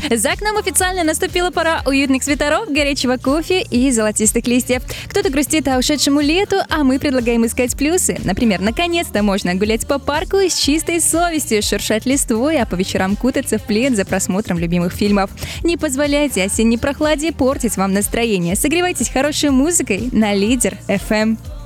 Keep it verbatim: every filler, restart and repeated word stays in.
За окном официально наступила пора уютных свитеров, горячего кофе и золотистых листьев. Кто-то грустит о ушедшему лету, а мы предлагаем искать плюсы. Например, наконец-то можно гулять по парку с чистой совестью, шуршать листвой, а по вечерам кутаться в плед за просмотром любимых фильмов. Не позволяйте осенней прохладе портить вам настроение. Согревайтесь хорошей музыкой на Лидер эф эм.